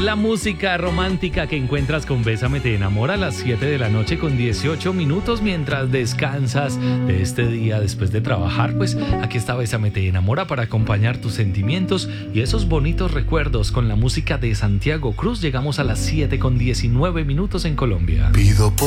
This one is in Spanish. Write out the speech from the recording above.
la música romántica que encuentras con Bésame Te Enamora a las 7 de la noche con 18 minutos mientras descansas de este día después de trabajar. Pues aquí está Bésame Te Enamora para acompañar tus sentimientos y esos bonitos recuerdos con la música de Santiago Cruz. Llegamos a las 7 con 19 minutos en Colombia. Pido por